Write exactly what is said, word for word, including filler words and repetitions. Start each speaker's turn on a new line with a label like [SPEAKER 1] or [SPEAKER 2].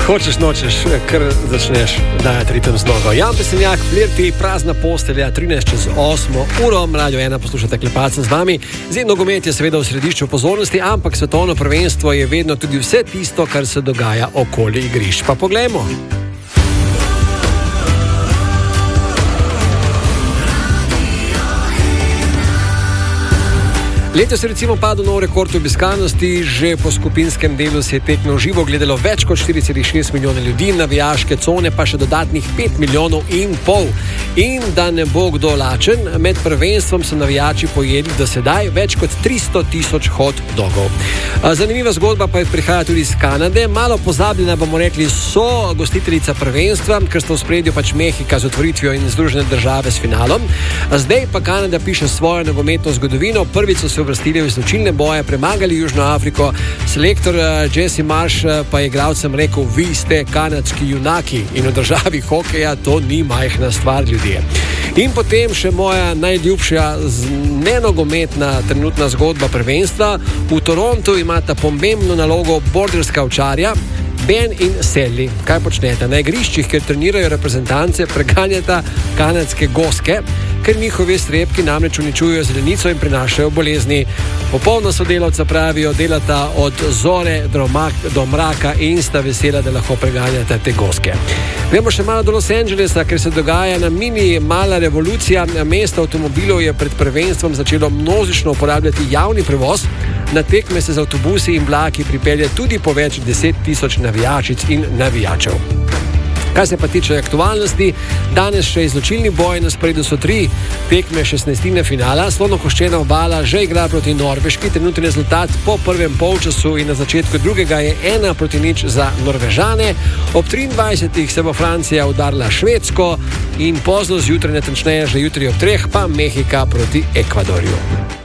[SPEAKER 1] Hočeš, nočeš, kar začneš dajati ritem z nogo. Jan Pesenjak, Flirti, prazna postelja, trinajst čez osmo uro, Radio ena poslušate Klepacem z vami. Zdaj, nogomet je seveda v središču pozornosti, ampak svetovno prvenstvo je vedno tudi vse tisto, kar se dogaja okoli igrišč. Pa poglejmo. Letos je recimo padel nov rekord obiskanosti, že po skupinskem delu se je tekmo v živo gledalo več kot štiri celih šest milijona ljudi, navijaške cone pa še dodatnih pet milijonov in pol. In da ne bo kdo lačen, med prvenstvom so navijači pojedli do sedaj več kot tristo tisoč hot dogov. Zanimiva zgodba pa je prihaja tudi iz Kanade, malo pozabljena bomo rekli so gostiteljica prvenstva, ker sta v spredju pač Mehika z otvoritvijo in Združene države s finalom. Zdaj pa Kanada piše svojo nogometno zgodovino, prvič so se vrstili v izločilne boje, premagali Južno Afriko. Selektor Jesse Marsh pa je igralcem rekel, vi ste kanadski junaki in v državi hokeja to ni majhna stvar, ljudje. In potem še moja najljubša nenogometna trenutna zgodba prvenstva. V Torontu imata pomembno nalogo borderska ovčarja Ben in Sally. Kaj počnete? Na igriščih, kjer trenirajo reprezentance, preganjata kanadske goske, ker njihovi strepki namreč uničujejo zelenico in prinašajo bolezni. Popolno sodelavca pravijo, delata od zore do mraka in sta vesela, da lahko preganjata te goske. Gremo še malo do Los Angelesa, ker se dogaja na mini mala revolucija. Mesto avtomobilov je pred prvenstvom začelo množično uporabljati javni prevoz. Na tekme se z avtobusi in vlaki pripelje tudi po več deset tisoč navijačic in navijačev. Kar se pa tiče aktualnosti, danes še izločilni boj, na sporedu so tri tekme šestnajstine finala. Slonokoščena obala že igra proti Norveški, trenutni rezultat po prvem polčasu in na začetku drugega je ena proti nič za Norvežane. Ob triindvajsetih se bo Francija udarila Švedsko in pozno zjutraj, natančneje že jutri ob treh, pa Mehika proti Ekvadorju.